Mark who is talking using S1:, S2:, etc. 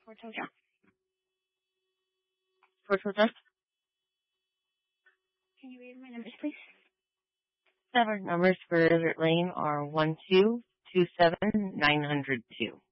S1: Fort Hotel.
S2: Fort Hotel.
S1: Can you read my numbers, please?
S2: Several numbers for Desert Lane are 1227902.